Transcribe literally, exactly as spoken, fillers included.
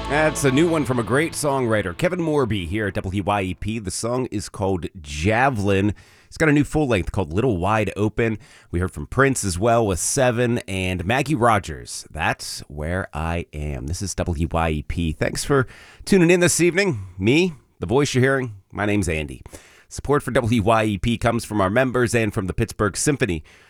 That's a new one from a great songwriter, Kevin Morby, here at W Y E P. The song is called Javelin. He's got a new full length called Little Wide Open. We heard from Prince as well with Seven, and Maggie Rogers. That's Where I Am. This is W Y E P. Thanks for tuning in this evening. Me, the voice you're hearing, my name's Andy. Support for W Y E P comes from our members and from the Pittsburgh Symphony.